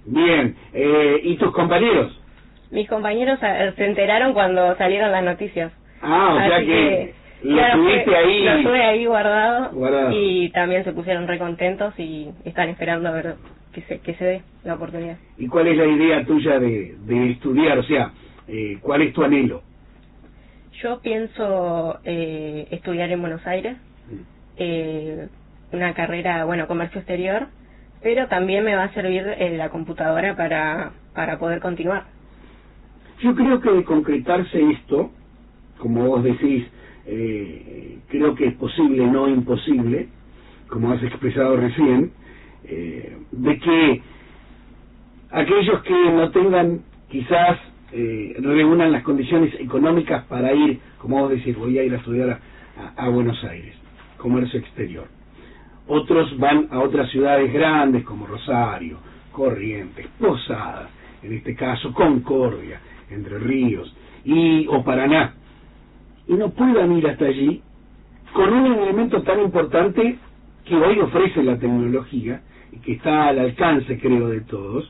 Bien, ¿y tus compañeros? Mis compañeros se enteraron cuando salieron las noticias. Ah, o sea Así que lo claro, tuviste ahí. Lo tuve ahí guardado Guardado. y también se pusieron recontentos y están esperando a ver que se dé la oportunidad. ¿Y cuál es la idea tuya de estudiar? O sea, ¿cuál es tu anhelo? Yo pienso estudiar en Buenos Aires, una carrera, bueno, comercio exterior, pero también me va a servir la computadora para poder continuar. Yo creo que de concretarse esto, como vos decís, creo que es posible, no imposible, como has expresado recién, de que aquellos que no tengan, quizás reúnan las condiciones económicas para ir, como vos decís, voy a ir a estudiar a Buenos Aires, comercio exterior. Otros van a otras ciudades grandes como Rosario, Corrientes, Posadas, en este caso Concordia, Entre Ríos o Paraná, y no puedan ir hasta allí con un elemento tan importante que hoy ofrece la tecnología y que está al alcance, creo, de todos,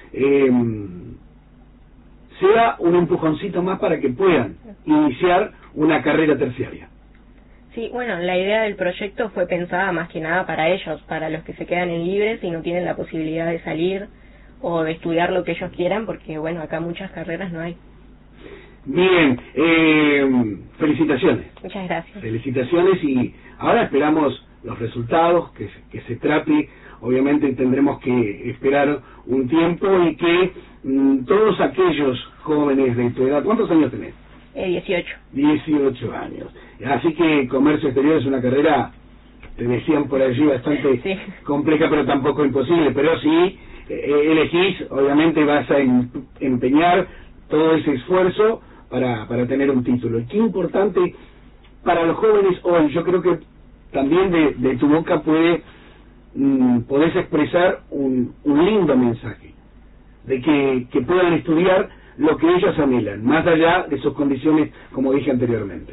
sea un empujoncito más para que puedan iniciar una carrera terciaria. Sí, bueno, la idea del proyecto fue pensada más que nada para ellos, para los que se quedan en libres y no tienen la posibilidad de salir o de estudiar lo que ellos quieran, porque bueno, acá muchas carreras no hay. Bien, felicitaciones. Muchas gracias. Felicitaciones, y ahora esperamos los resultados, que se trate. Obviamente tendremos que esperar un tiempo y que todos aquellos jóvenes de tu edad, ¿cuántos años tenés? 18. 18 años. Así que comercio exterior es una carrera, te decían por allí, bastante sí. compleja, pero tampoco imposible. Pero si elegís, obviamente vas a empeñar todo ese esfuerzo para tener un título. Y qué importante para los jóvenes hoy. Yo creo que también de tu boca podés expresar un lindo mensaje de que puedan estudiar lo que ellos anhelan, más allá de sus condiciones, como dije anteriormente.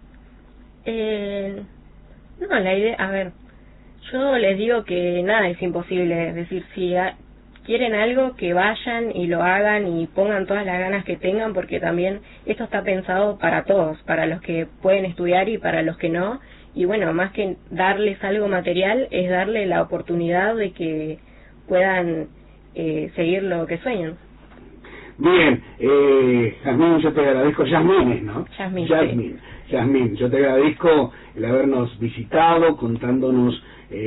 No, la idea, a ver, yo les digo que nada es imposible, es decir, si quieren algo, que vayan y lo hagan y pongan todas las ganas que tengan, porque también esto está pensado para todos, para los que pueden estudiar y para los que no, y bueno, más que darles algo material, es darle la oportunidad de que puedan seguir lo que sueñan. Bien, Jazmín, yo te agradezco, Yasmín, ¿no? Yasmín, sí. Yasmín, yo te agradezco el habernos visitado, contándonos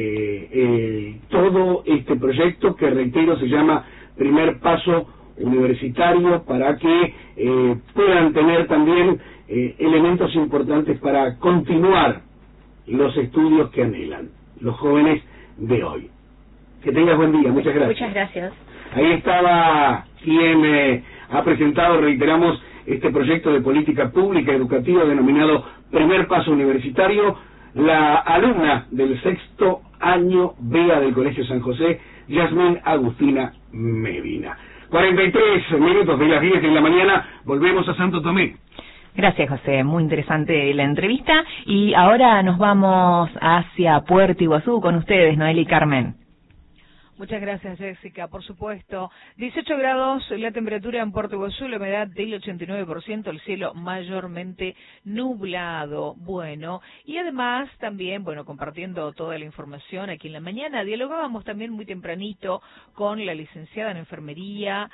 todo este proyecto que, reitero, se llama Primer Paso Universitario, para que puedan tener también elementos importantes para continuar los estudios que anhelan los jóvenes de hoy. Que tengas buen día, muchas gracias. Muchas gracias. Ahí estaba quien ha presentado, reiteramos, este proyecto de política pública educativa denominado Primer Paso Universitario, la alumna del 6º año BEA del Colegio San José, Yasmín Agustina Medina. 43 minutos de las 10 de la mañana, volvemos a Santo Tomé. Gracias, José. Muy interesante la entrevista. Y ahora nos vamos hacia Puerto Iguazú con ustedes, Noel y Carmen. Muchas gracias, Jessica. Por supuesto, 18 grados la temperatura en Puerto Iguazú, la humedad del 89%, el cielo mayormente nublado. Bueno, y además también, bueno, compartiendo toda la información aquí en la mañana, dialogábamos también muy tempranito con la licenciada en enfermería,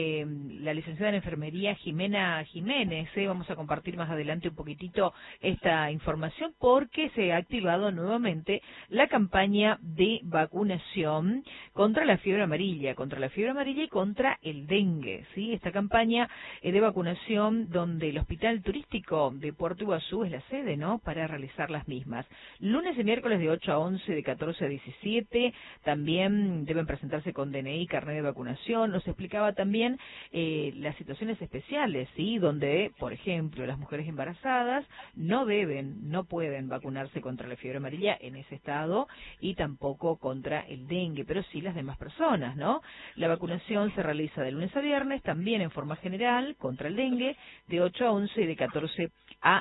Jimena Jiménez. Vamos a compartir más adelante un poquitito esta información porque se ha activado nuevamente la campaña de vacunación contra la fiebre amarilla y contra el dengue, ¿sí? Esta campaña de vacunación donde el Hospital Turístico de Puerto Iguazú es la sede, ¿no?, para realizar las mismas. Lunes y miércoles de 8 a 11, de 14 a 17, también deben presentarse con DNI, carnet de vacunación. Nos explicaba también las situaciones especiales, ¿sí?, donde, por ejemplo, las mujeres embarazadas no pueden vacunarse contra la fiebre amarilla en ese estado y tampoco contra el dengue, pero sí las demás personas, ¿no? La vacunación se realiza de lunes a viernes, también en forma general, contra el dengue, de 8 a 11 y de 14 a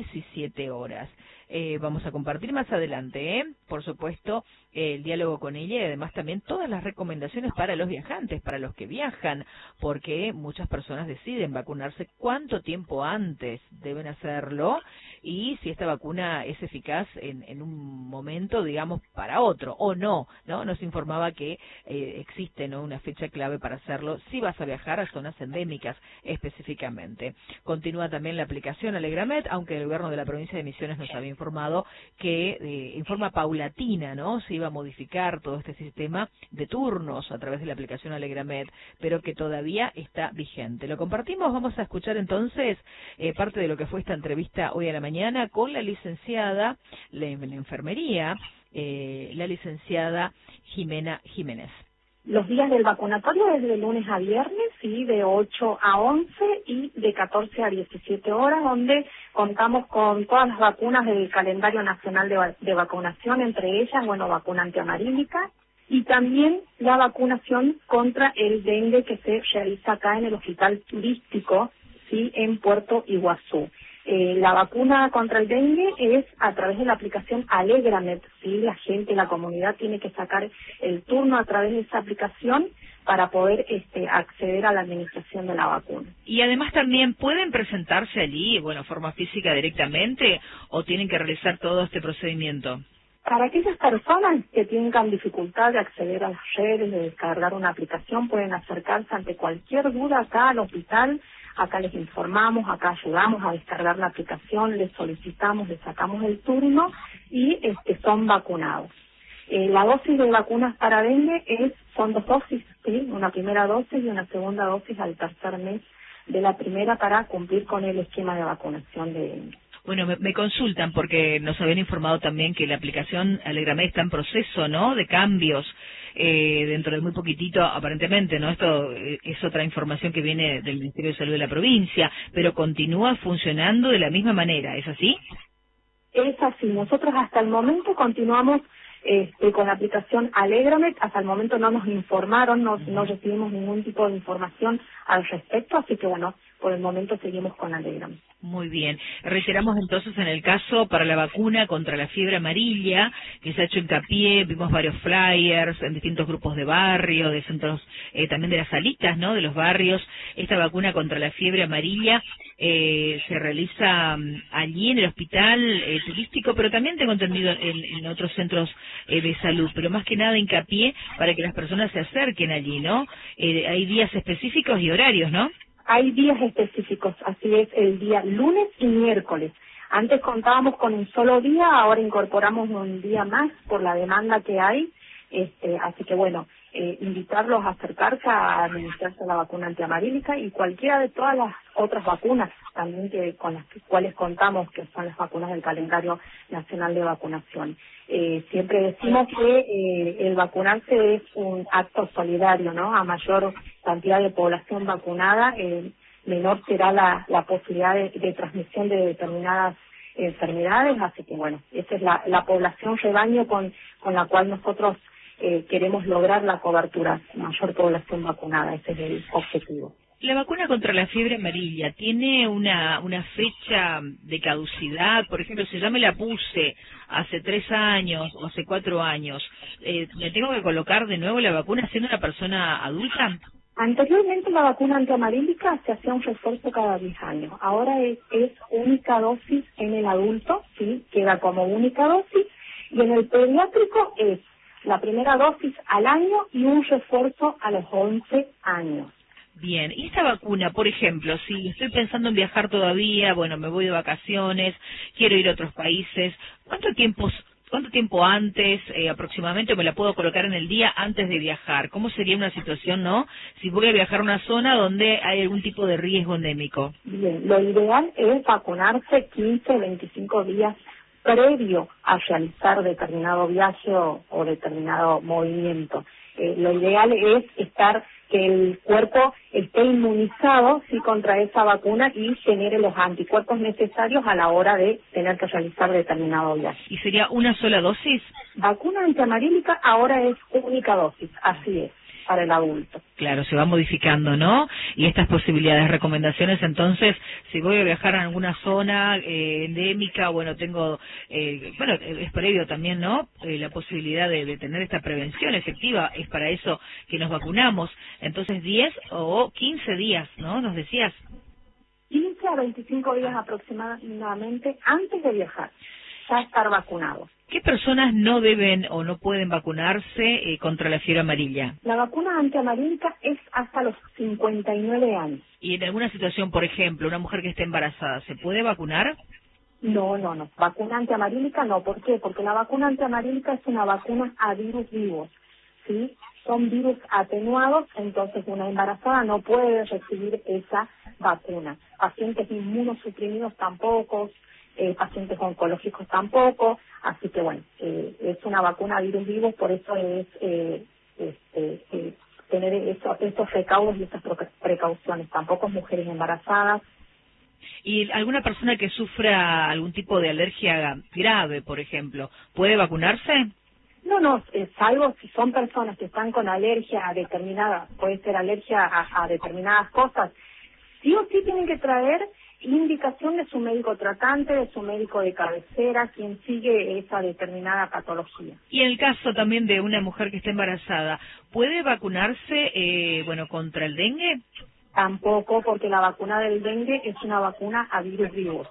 17 horas. Vamos a compartir más adelante, por supuesto, el diálogo con ella y además también todas las recomendaciones para los viajantes, para los que viajan, porque muchas personas deciden vacunarse cuánto tiempo antes deben hacerlo y si esta vacuna es eficaz en un momento, digamos, para otro, o no, ¿no? Nos informaba que existe, ¿no?, una fecha clave para hacerlo si vas a viajar a zonas endémicas específicamente. Continúa también la aplicación Alegramed, aunque el gobierno de la provincia de Misiones nos había informado que en forma paulatina, ¿no?, se iba a modificar todo este sistema de turnos a través de la aplicación Alegramed, pero que todavía está vigente. Lo compartimos, vamos a escuchar entonces parte de lo que fue esta entrevista hoy a la mañana con la licenciada en enfermería, la licenciada Jimena Jiménez. Los días del vacunatorio es de lunes a viernes, sí, de 8 a 11 y de 14 a 17 horas, donde contamos con todas las vacunas del calendario nacional de vacunación, entre ellas, vacuna antiamarílica y también la vacunación contra el dengue que se realiza acá en el hospital turístico, sí, en Puerto Iguazú. La vacuna contra el dengue es a través de la aplicación Alegramed, ¿sí? La gente, la comunidad tiene que sacar el turno a través de esa aplicación para poder acceder a la administración de la vacuna. Y además también pueden presentarse allí, forma física directamente, o tienen que realizar todo este procedimiento. Para aquellas personas que tengan dificultad de acceder a las redes, de descargar una aplicación, pueden acercarse ante cualquier duda acá al hospital. Acá les informamos, acá ayudamos a descargar la aplicación, les solicitamos, les sacamos el turno y son vacunados. La dosis de vacunas para dengue son 2 dosis, ¿sí? Una primera dosis y una segunda dosis al tercer mes de la primera para cumplir con el esquema de vacunación de dengue. Bueno, me consultan porque nos habían informado también que la aplicación Alegramed está en proceso, ¿no?, de cambios dentro de muy poquitito, aparentemente, ¿no? Esto es otra información que viene del Ministerio de Salud de la provincia, pero continúa funcionando de la misma manera, ¿es así? Es así. Nosotros hasta el momento continuamos con la aplicación Alegramed. Hasta el momento no nos informaron, no recibimos ningún tipo de información al respecto, así que por el momento seguimos con Alegramed. Muy bien. Reiteramos entonces en el caso para la vacuna contra la fiebre amarilla, que se ha hecho hincapié, vimos varios flyers en distintos grupos de barrio, de centros, también de las salitas, ¿no?, de los barrios. Esta vacuna contra la fiebre amarilla se realiza allí en el hospital turístico, pero también tengo entendido en otros centros de salud, pero más que nada hincapié para que las personas se acerquen allí, ¿no? Hay días específicos y horarios, ¿no? Hay días específicos, así es, el día lunes y miércoles. Antes contábamos con un solo día, ahora incorporamos un día más por la demanda que hay, así que invitarlos a acercarse a administrarse la vacuna antiamarílica y cualquiera de todas las otras vacunas también con las cuales contamos, que son las vacunas del calendario nacional de vacunación. Siempre decimos que el vacunarse es un acto solidario, ¿no? A mayor cantidad de población vacunada, menor será la posibilidad de transmisión de determinadas enfermedades, así que esa es la población rebaño con la cual nosotros queremos lograr la cobertura, mayor población vacunada, ese es el objetivo. La vacuna contra la fiebre amarilla tiene una fecha de caducidad. Por ejemplo, si ya me la puse hace 3 años o hace 4 años, ¿me tengo que colocar de nuevo la vacuna siendo una persona adulta? Anteriormente la vacuna antiamarílica se hacía un refuerzo cada 10 años. Ahora es única dosis en el adulto, sí, queda como única dosis, y en el pediátrico es la primera dosis al año y un refuerzo a los 11 años. Bien, y esta vacuna, por ejemplo, si estoy pensando en viajar todavía, me voy de vacaciones, quiero ir a otros países, ¿cuánto tiempo antes aproximadamente me la puedo colocar en el día antes de viajar? ¿Cómo sería una situación, no? Si voy a viajar a una zona donde hay algún tipo de riesgo endémico. Bien, lo ideal es vacunarse 15, 25 días previo a realizar determinado viaje o determinado movimiento. Lo ideal es que el cuerpo esté inmunizado contra esa vacuna y genere los anticuerpos necesarios a la hora de tener que realizar determinado viaje. ¿Y sería una sola dosis? Vacuna antiamarílica ahora es única dosis, así es. para el adulto. Claro, se va modificando, ¿no? Y estas posibilidades, recomendaciones, entonces, si voy a viajar a alguna zona endémica, bueno, tengo, es previo también, ¿no? La posibilidad de tener esta prevención efectiva, es para eso que nos vacunamos. Entonces, 10 o 15 días, ¿no? Nos decías. 15 a 25 días aproximadamente antes de viajar, ya estar vacunados. ¿Qué personas no deben o no pueden vacunarse contra la fiebre amarilla? La vacuna antiamarílica es hasta los 59 años. ¿Y en alguna situación, por ejemplo, una mujer que esté embarazada, se puede vacunar? No. Vacuna antiamarílica no. ¿Por qué? Porque la vacuna antiamarílica es una vacuna a virus vivos, ¿sí? Son virus atenuados, entonces una embarazada no puede recibir esa vacuna. Pacientes inmunosuprimidos tampoco, pacientes oncológicos tampoco, así que bueno, es una vacuna a virus vivos, por eso es tener estos recaudos y estas precauciones. Tampoco mujeres embarazadas. ¿Y alguna persona que sufra algún tipo de alergia grave, por ejemplo, puede vacunarse? No, salvo si son personas que están con alergia a determinadas, puede ser alergia a determinadas cosas, sí o sí tienen que traer indicación de su médico tratante, de su médico de cabecera, quien sigue esa determinada patología. Y en el caso también de una mujer que está embarazada, ¿puede vacunarse, contra el dengue? Tampoco, porque la vacuna del dengue es una vacuna a virus vivos.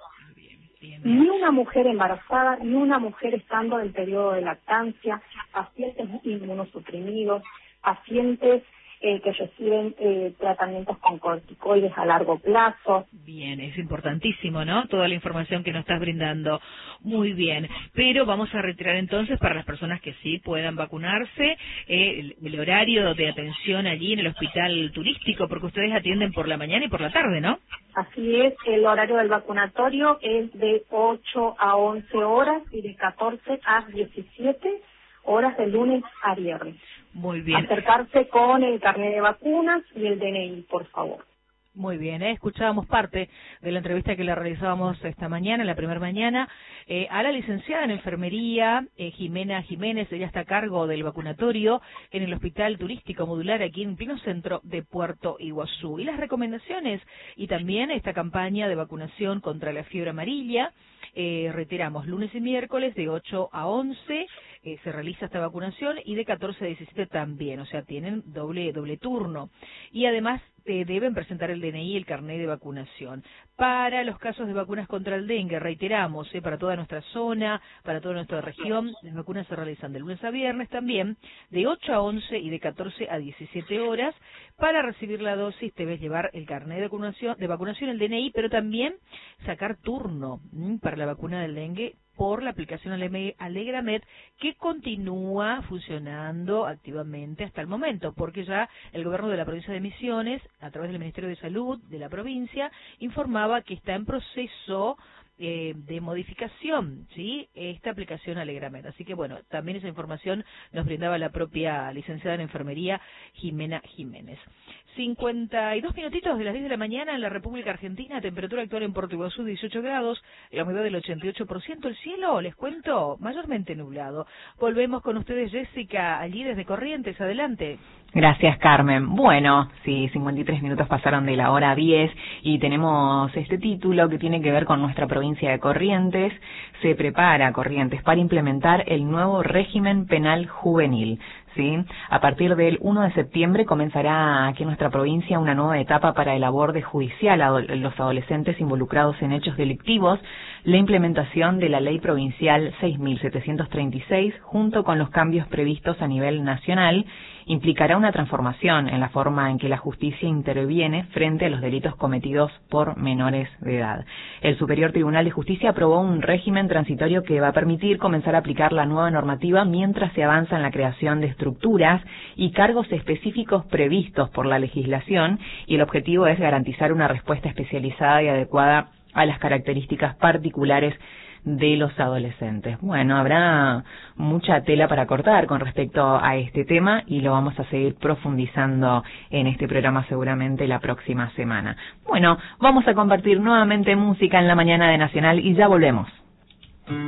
Ni una mujer embarazada, ni una mujer estando en el periodo de lactancia, pacientes inmunosuprimidos, pacientes que reciben tratamientos con corticoides a largo plazo. Bien, es importantísimo, ¿no? Toda la información que nos estás brindando. Muy bien. Pero vamos a retirar entonces para las personas que sí puedan vacunarse el horario de atención allí en el hospital turístico, porque ustedes atienden por la mañana y por la tarde, ¿no? Así es, el horario del vacunatorio es de 8 a 11 horas y de 14 a 17 horas de lunes a viernes. Muy bien. Acercarse con el carnet de vacunas y el DNI, por favor. Muy bien, escuchábamos parte de la entrevista que le realizábamos esta mañana, en la primera mañana, a la licenciada en enfermería, Jimena Jiménez. Ella está a cargo del vacunatorio en el Hospital Turístico Modular aquí en pleno centro de Puerto Iguazú. Y las recomendaciones, y también esta campaña de vacunación contra la fiebre amarilla, reiteramos, lunes y miércoles de 8 a 11 se realiza esta vacunación y de 14 a 17 también, o sea, tienen doble turno. Y además deben presentar el DNI y el carnet de vacunación. Para los casos de vacunas contra el dengue, reiteramos, para toda nuestra zona, para toda nuestra región, las vacunas se realizan de lunes a viernes también, de 8 a 11 y de 14 a 17 horas. Para recibir la dosis debes llevar el carnet de vacunación, el DNI, pero también sacar turno para la vacuna del dengue por la aplicación Alegramed, que continúa funcionando activamente hasta el momento, porque ya el gobierno de la provincia de Misiones, a través del Ministerio de Salud de la provincia, informaba que está en proceso de modificación, ¿sí?, esta aplicación Alegramed. Así que bueno, también esa información nos brindaba la propia licenciada en enfermería, Jimena Jiménez. 52 minutitos de las 10 de la mañana en la República Argentina, temperatura actual en Puerto Iguazú 18 grados, la humedad del 88%, el cielo, les cuento, mayormente nublado. Volvemos con ustedes, Jessica, allí desde Corrientes, adelante. Gracias, Carmen. Bueno, sí, 53 minutos pasaron de la hora 10 y tenemos este título que tiene que ver con nuestra provincia de Corrientes. Se prepara Corrientes para implementar el nuevo régimen penal juvenil. ¿Sí? A partir del 1 de septiembre comenzará aquí en nuestra provincia una nueva etapa para el aborde judicial a los adolescentes involucrados en hechos delictivos. La implementación de la Ley Provincial 6.736, junto con los cambios previstos a nivel nacional, implicará una transformación en la forma en que la justicia interviene frente a los delitos cometidos por menores de edad. El Superior Tribunal de Justicia aprobó un régimen transitorio que va a permitir comenzar a aplicar la nueva normativa mientras se avanza en la creación de estructuras y cargos específicos previstos por la legislación, y el objetivo es garantizar una respuesta especializada y adecuada a las características particulares de los adolescentes. Bueno, habrá mucha tela para cortar con respecto a este tema y lo vamos a seguir profundizando en este programa seguramente la próxima semana. Bueno, vamos a compartir nuevamente música en la mañana de Nacional y ya volvemos.